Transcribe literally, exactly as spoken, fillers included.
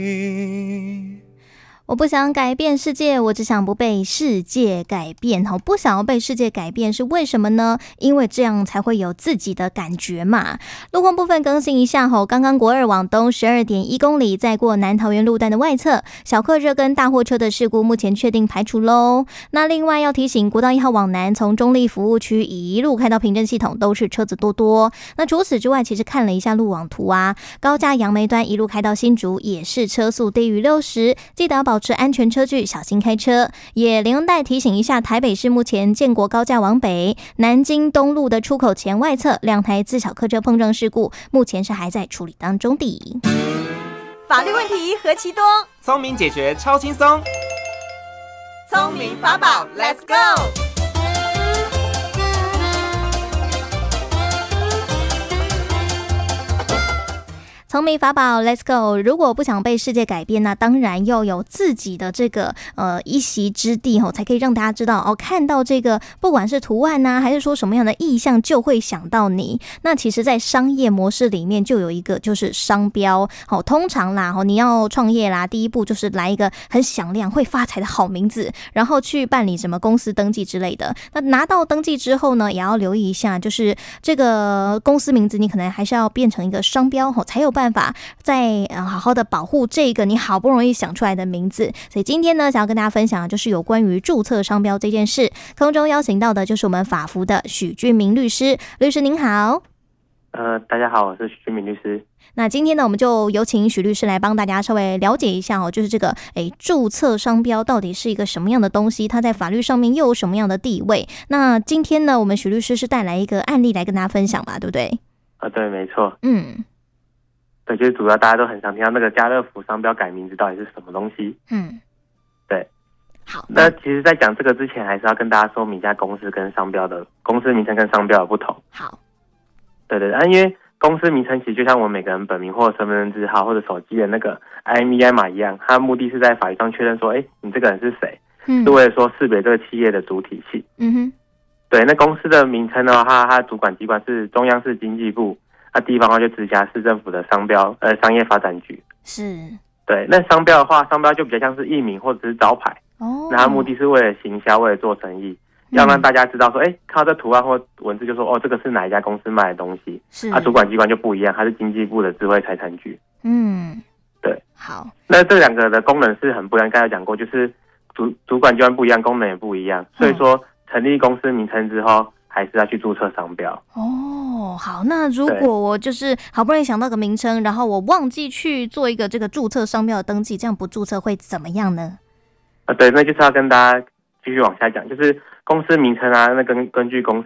我不想改变世界，我只想不被世界改变。不想要被世界改变是为什么呢？因为这样才会有自己的感觉嘛。路况部分更新一下，刚刚国二往东 十二点一公里，在过南桃园路段的外侧，小客车跟大货车的事故目前确定排除咯。那另外要提醒，国道一号往南，从中立服务区一路开到平镇系统，都是车子多多。那除此之外，其实看了一下路网图啊，高架杨梅端一路开到新竹，也是车速低于六十，记得要保持安全车距，小心开车。也连带提醒一下，台北市目前建国高架往北南京东路的出口前外侧两台自小客车碰撞事故，目前是还在处理当中的。 法律问题何其多， 聪明解决超轻松， 聪明法宝 Let's go。 聪明法宝 Let's go。 如果不想被世界改变，那当然要有自己的这个呃一席之地哦，才可以让大家知道哦，看到这个不管是图案啊，还是说什么样的意象，就会想到你。那其实在商业模式里面就有一个就是商标哦，通常啦哦，你要创业啦，第一步就是来一个很响亮会发财的好名字，然后去办理什么公司登记之类的。那拿到登记之后呢，也要留意一下，就是这个公司名字你可能还是要变成一个商标哦，才有办法办法再好好的保护这个你好不容易想出来的名字。所以今天呢，想要跟大家分享的就是有关于注册商标这件事。空中邀请到的就是我们法服的许君明律师。律师您好。 呃，大家好，我是许君明律师。 那今天呢，我们就有请许律师来帮大家稍微了解一下哦，就是这个诶注册商标到底是一个什么样的东西，它在法律上面又有什么样的地位。那今天呢，我们许律师是带来一个案例来跟大家分享吧，对不对？ 啊，对，没错。 嗯。 对，就是主要大家都很常听到那个家乐福商标改名字到底是什么东西。 嗯， 对。 好， 那其实在讲这个之前，还是要跟大家说明一下公司跟商标的公司名称跟商标的不同。 好。 对对，啊，因为公司名称其实就像我们每个人本名或者身份证字号或者手机的那个 I M E I 码一样，它的目的是在法律上确认说，哎，你这个人是谁， 嗯， 是为了说识别这个企业的主体性。 嗯哼。 对，那公司的名称的话，它它的主管机关是中央市经济部。那、啊、地方的话就直辖市政府的商标呃商业发展局。 是。 对，那商标的话，商标就比较像是艺名或者是招牌。 哦。 那它目的是为了行销，为了做生意，嗯、要让大家知道说，哎，看到这图案或文字就说，哦，这个是哪一家公司卖的东西。 是。 啊，主管机关就不一样，它是经济部的智慧财产局。 嗯。 对。 好。 那这两个的功能是很不一样，刚才讲过，就是主主管机关不一样，功能也不一样。所以说，成立公司名称之后，还是要去注册商标。 哦，好，那如果我就是好不容易想到个名称，然后我忘记去做一个这个注册商标的登记，这样不注册会怎么样呢？ 啊，对，那就是要跟大家继续往下讲，就是公司名称啊，那根根据公司